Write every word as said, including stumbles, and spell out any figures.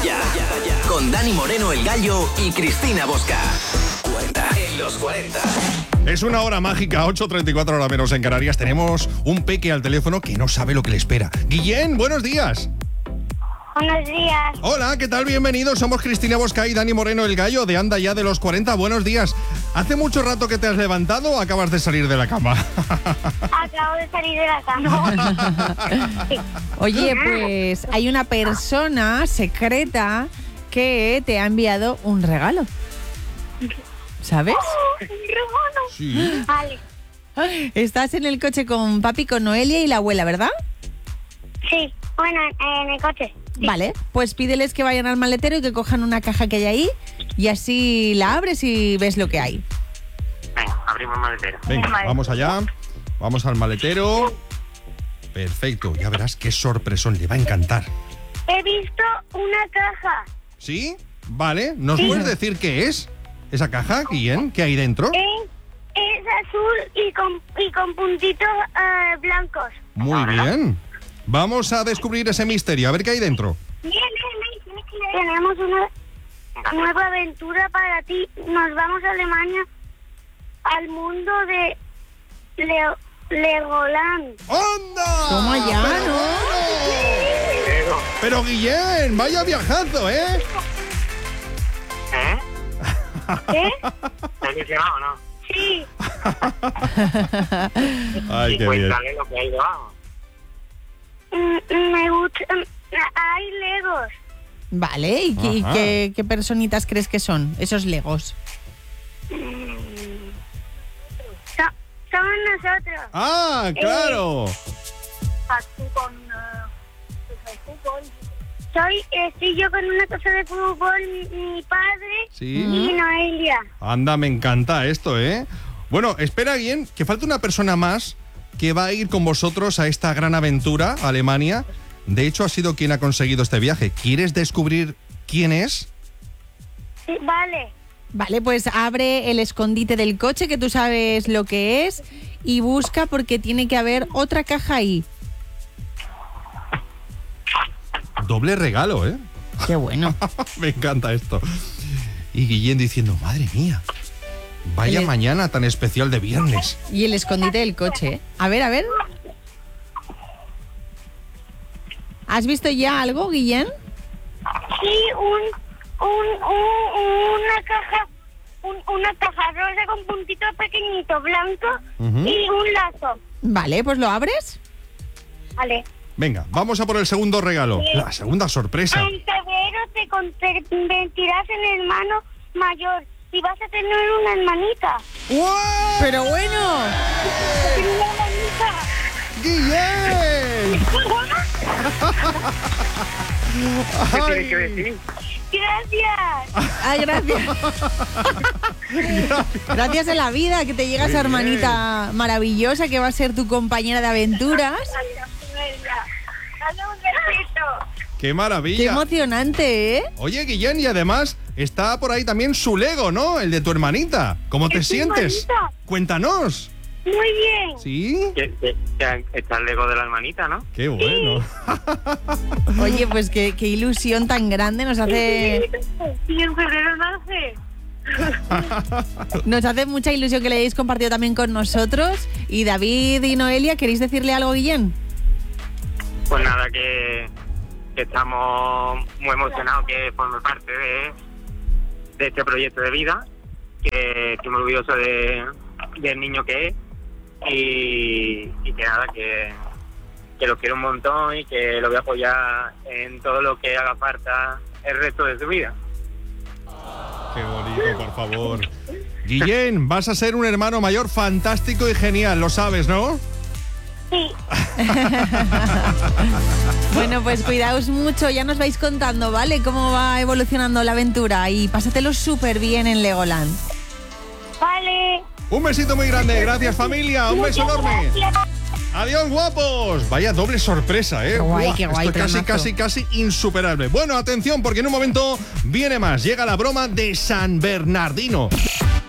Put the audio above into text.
ya, ya. Con Dani Moreno, el Gallo, y Cristina Bosca. cuarenta en los cuarenta. Es una hora mágica, ocho treinta y cuatro hora menos en Canarias. Tenemos un peque al teléfono que no sabe lo que le espera. Guillén, buenos días. Buenos días. Hola, ¿qué tal? Bienvenidos. Somos Cristina Bosca y Dani Moreno, el Gallo, de Anda Ya de los cuarenta. Buenos días. ¿Hace mucho rato que te has levantado o acabas de salir de la cama? Acabo de salir de la cama. Oye, pues hay una persona secreta que te ha enviado un regalo. ¿Sabes? Un regalo. Sí. Vale. Estás en el coche con papi, con Noelia y la abuela, ¿verdad? Sí, bueno, en el coche. Sí. Vale, pues pídeles que vayan al maletero y que cojan una caja que hay ahí y así la abres y ves lo que hay. Venga, abrimos el maletero. Venga, Vale. vamos allá. Vamos al maletero. Perfecto, ya verás qué sorpresón, le va a encantar. He visto una caja. ¿Sí? Vale, ¿nos Sí. puedes decir qué es esa caja, Guillén? ¿Qué hay dentro? Es, es azul y con, y con puntitos eh, blancos. Muy bien. Vamos a descubrir ese misterio, a ver qué hay dentro. Tenemos una nueva aventura para ti. Nos vamos a Alemania, al mundo de Leo, Legoland. ¡Onda! Toma ya, Pero ¿no? bueno. Pero Guillén, vaya viajazo, ¿eh? ¿Eh? ¿Qué? ¿Te has ilusionado o no? Sí. Ay, Y qué bien. cuéntale lo que ha ido, vamos. Mm, Me gusta. mm, Hay Legos. Vale, ¿y, qué, y Ajá. qué, qué personitas crees que son esos legos? So- somos nosotros. ¡Ah, claro! Soy, estoy yo con una cosa de fútbol, mi, mi padre Sí. y Noelia. Anda, me encanta esto, ¿eh? Bueno, espera bien, que falta una persona más que va a ir con vosotros a esta gran aventura a Alemania. De hecho, ha sido quien ha conseguido este viaje. ¿Quieres descubrir quién es? Sí, vale. Vale, pues abre el escondite del coche, que tú sabes lo que es, y busca porque tiene que haber otra caja ahí. Doble regalo, ¿eh? Qué bueno. Me encanta esto. Y Guillén diciendo, madre mía, vaya El- mañana tan especial de viernes. Y el escondite del coche. A ver, a ver. ¿Has visto ya algo, Guillén? Sí, un, un, un- una caja, un- una caja rosa con puntitos pequeñitos blancos Ujú. y un lazo. Vale, pues lo abres. Vale. Venga, vamos a por el segundo regalo. La segunda sorpresa. En febrero te convertirás en hermano mayor y vas a tener una hermanita. ¡Wow! Pero bueno. Una hermanita. ¡Guillén! ¿Qué Ay. tienes que decir? Gracias. Ay, gracias. Gracias a la vida que te llega Muy esa bien. hermanita maravillosa que va a ser tu compañera de aventuras. Dale un besito. ¡Qué Qué maravilla! emocionante, ¿eh? Oye, Guillén, y además está por ahí también su Lego, ¿no? El de tu hermanita. ¿Cómo te ¿Es tu sientes? hermanita? Cuéntanos. Muy bien. ¿Sí? Que, que, que está el Lego de la hermanita, ¿no? Qué bueno. Oye, pues qué, qué ilusión tan grande nos hace. Y en febrero nace. Nos hace mucha ilusión que le hayáis compartido también con nosotros. Y David y Noelia, ¿queréis decirle algo, Guillén? Pues nada, que, que estamos muy emocionados que forme parte de, de este proyecto de vida, que estoy muy orgulloso de, del niño que es y, y que nada, que, que lo quiero un montón y que lo voy a apoyar en todo lo que haga falta el resto de su vida. Qué bonito, por favor. Guillén, vas a ser un hermano mayor fantástico y genial, lo sabes, ¿no? Sí. Bueno, pues cuidaos mucho, ya nos vais contando, ¿vale? Cómo va evolucionando la aventura y pásatelo súper bien en Legoland. Vale. Un besito muy grande, gracias familia, un beso Muchas enorme. gracias. Adiós, guapos. Vaya doble sorpresa, ¿eh? Qué guay, Buah, qué guay, esto es casi, planazo. casi, casi insuperable. Bueno, atención, porque en un momento viene más. Llega la broma de San Bernardino.